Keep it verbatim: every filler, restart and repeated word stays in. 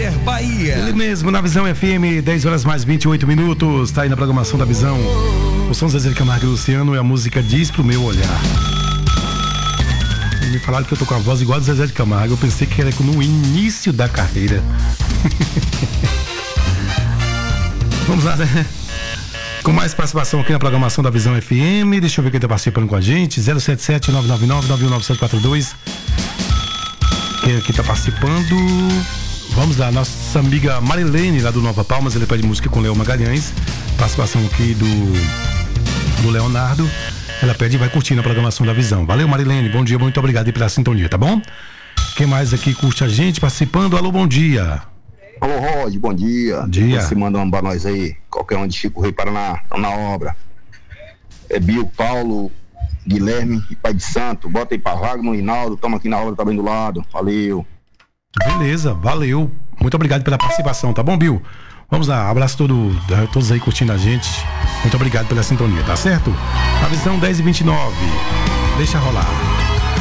César Bahia. Ele mesmo, na Visão F M, dez horas mais vinte e oito minutos. Tá aí na programação da Visão. O som Zezé de Camargo e Luciano é a música Diz Pro Meu Olhar. Me falaram que eu tô com a voz igual a do Zezé de Camargo. Eu pensei que era no início da carreira. Vamos lá, né? Com mais participação aqui na programação da Visão F M. Deixa eu ver quem tá participando com a gente. zero sete sete, nove nove nove, nove um nove sete quatro dois. Quem aqui tá participando? Vamos lá, nossa amiga Marilene, lá do Nova Palmas. Ele pede música com Léo Magalhães. Participação aqui do, do Leonardo. Ela pede e vai curtir na programação da Visão. Valeu, Marilene, bom dia, muito obrigado aí pela sintonia, tá bom? Quem mais aqui curte a gente participando? Alô, bom dia. Alô, Rod, bom dia. Bom dia. Você manda um pra nós aí, qualquer um de Chico Rei Paraná, estão na obra. É Bio, Paulo, Guilherme e Pai de Santo. Bota aí pra Wagner, Rinaldo, estamos aqui na obra, tá bem do lado. Valeu. Beleza, valeu. Muito obrigado pela participação, tá bom, Bill? Vamos lá, abraço todo, a todos aí curtindo a gente. Muito obrigado pela sintonia, tá certo? A Visão dez e vinte e nove. Deixa rolar.